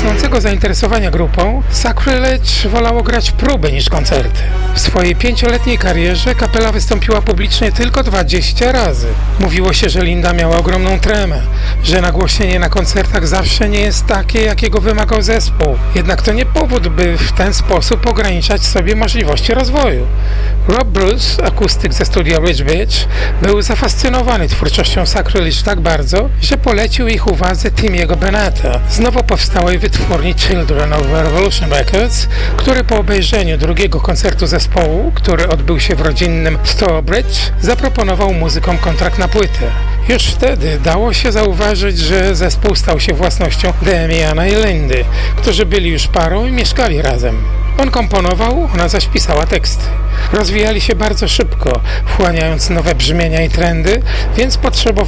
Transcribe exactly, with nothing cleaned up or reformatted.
rosnącego zainteresowania grupą, Sacrilege wolało grać próby niż koncerty. W swojej pięcioletniej karierze kapela wystąpiła publicznie tylko dwadzieścia razy. Mówiło się, że Linda miała ogromną tremę, że nagłośnienie na koncertach zawsze nie jest takie, jakiego wymagał zespół. Jednak to nie powód, by w ten sposób ograniczać sobie możliwości rozwoju. Rob Bruce, akustyk ze studia Rich Bitch, był zafascynowany twórczością Sacrilege tak bardzo, że polecił ich uwadze Timiego Beneta z nowo powstałej wytwórni Children of Revolution Records, który po obejrzeniu drugiego koncertu zespołu, który odbył się w rodzinnym Stourbridge, zaproponował muzykom kontrakt na płytę. Już wtedy dało się zauważyć, że zespół stał się własnością Damiana i Lindy, którzy byli już parą i mieszkali razem. On komponował, ona zaś pisała teksty. Rozwijali się bardzo szybko, wchłaniając nowe brzmienia i trendy, więc potrzebowali